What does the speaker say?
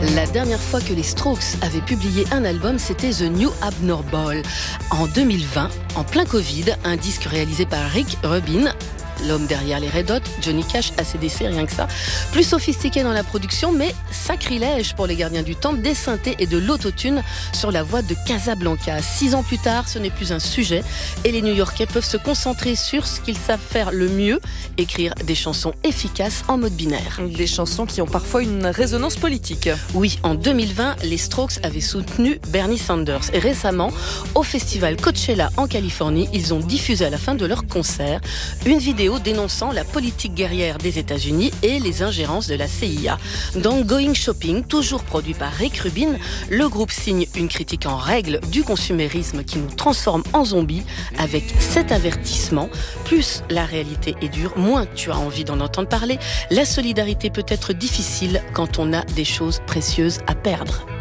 La dernière fois que les Strokes avaient publié un album, c'était The New Abnormal. En 2020, en plein Covid, un disque réalisé par Rick Rubin, l'homme derrière les Red Hot, Johnny Cash, AC/DC, rien que ça. Plus sophistiqué dans la production, mais sacrilège pour les gardiens du temple, des synthés et de l'autotune sur la voix de Casablanca. 6 ans plus tard, ce n'est plus un sujet et les New-Yorkais peuvent se concentrer sur ce qu'ils savent faire le mieux, écrire des chansons efficaces en mode binaire. Des chansons qui ont parfois une résonance politique. Oui, en 2020, les Strokes avaient soutenu Bernie Sanders. Et récemment, au festival Coachella en Californie, ils ont diffusé à la fin de leur concert une vidéo dénonçant la politique guerrière des États-Unis et les ingérences de la CIA. Dans Going Shopping, toujours produit par Rick Rubin, le groupe signe une critique en règle du consumérisme qui nous transforme en zombies avec cet avertissement. Plus la réalité est dure, moins tu as envie d'en entendre parler. La solidarité peut être difficile quand on a des choses précieuses à perdre.